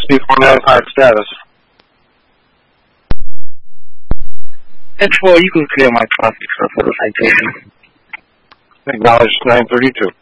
Speak on Empire status. X4, you can clear my traffic for the citation. Acknowledge 932.